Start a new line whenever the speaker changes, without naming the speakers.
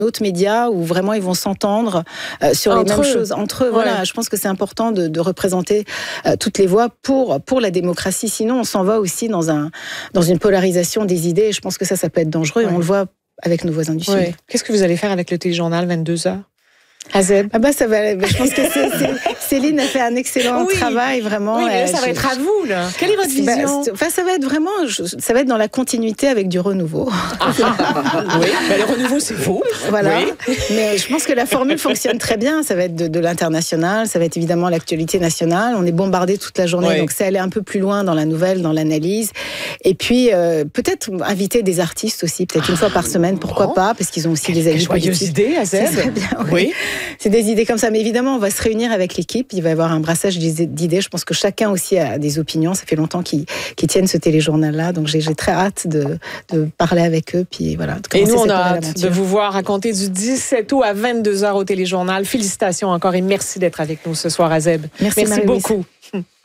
autre média où vraiment ils vont s'entendre sur les mêmes choses entre eux. Voilà, je pense que c'est important de représenter toutes les voix pour la démocratie. Sinon, on s'en va aussi dans une polarisation des idées. Et je pense que ça peut être dangereux. Et on le voit avec nos voisins du Sud.
Qu'est-ce que vous allez faire avec le téléjournal 22h? Azeb.
Ça va. Je pense que Céline a fait un excellent travail, vraiment.
Oui, mais là, ça va être à vous, là. Quelle est votre vision?
Ça va être vraiment, ça va être dans la continuité avec du renouveau.
Oui, le renouveau, c'est vous.
Voilà. Oui. Mais je pense que la formule fonctionne très bien. Ça va être de l'international, ça va être évidemment l'actualité nationale. On est bombardé toute la journée, donc c'est aller un peu plus loin dans la nouvelle, dans l'analyse. Et puis, peut-être inviter des artistes aussi, peut-être une fois par semaine, pourquoi pas, parce qu'ils ont aussi des avis politiques.
Joyeuse idée, Azeb.
Ça serait bien, oui. C'est des idées comme ça. Mais évidemment, on va se réunir avec l'équipe. Il va y avoir un brassage d'idées. Je pense que chacun aussi a des opinions. Ça fait longtemps qu'ils tiennent ce téléjournal-là. Donc, j'ai très hâte de parler avec eux. Puis voilà.
Et nous, on a hâte de vous voir à compter du 17 août à 22h au téléjournal. Félicitations encore et merci d'être avec nous ce soir, Azeb.
Merci
beaucoup.